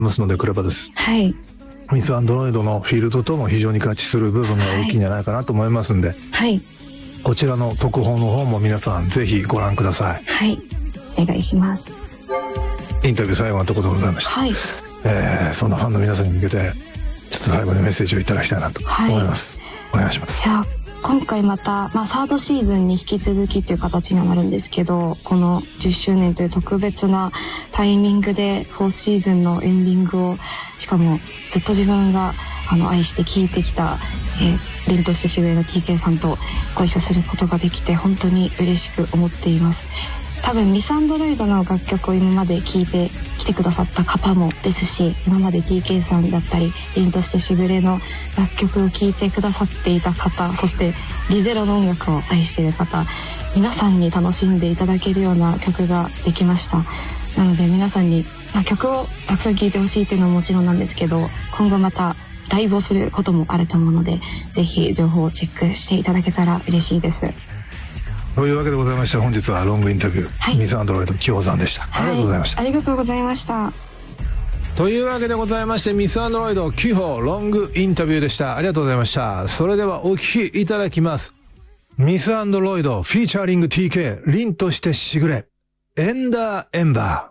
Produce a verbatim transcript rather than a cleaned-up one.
ますので、クレバです。 はい。 ミスアンドロイドのフィールドとも非常に合致する部分が大きいんじゃないかなと思いますんで、 はい。 こちらの特報の方も皆さんぜひご覧ください。 はい。お願いします。 インタビュー最後のところでございました。 はい。 えー、そんなファンの皆さんに向けて、ちょっと最後にメッセージをいただきたいなと思います。はい、お願いします。 いや、今回また、まあ、サードシーズンに引き続きという形にはなるんですけど、このじゅっしゅうねんという特別なタイミングでフォースシーズンのエンディングを、しかもずっと自分があの愛して聴いてきた、えー、凛としてしぐれの ティーケー さんとご一緒することができて本当に嬉しく思っています。多分ミスアンドロイドの楽曲を今まで聴いてきてくださった方もですし、今まで ティーケー さんだったり凛としてしぐれの楽曲を聴いてくださっていた方、そしてリゼロの音楽を愛している方、皆さんに楽しんでいただけるような曲ができました。なので皆さんに、まあ、曲をたくさん聴いてほしいっていうのももちろんなんですけど、今後またライブをすることもあると思うので、ぜひ情報をチェックしていただけたら嬉しいです。 というわけでございまして、本日はロングインタビュー、 はい、 ミスアンドロイド紀穂さんでした、はい、ありがとうございました。 ありがとうございました。 というわけでございまして、ミスアンドロイド紀穂ロングインタビューでした。ありがとうございました。それではお聴きいただきます。ミスアンドロイドフィーチャリング ティーケー 凛としてしぐれ、エンダーエンバー。